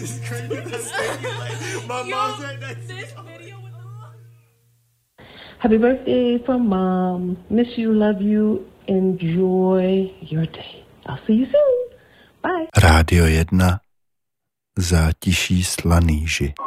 She's crazy. My mom's right next to me. Happy birthday from Mom. Miss you, love you. Enjoy your day. I'll see you soon. Bye. Rádio 1. Zátiší Slaný.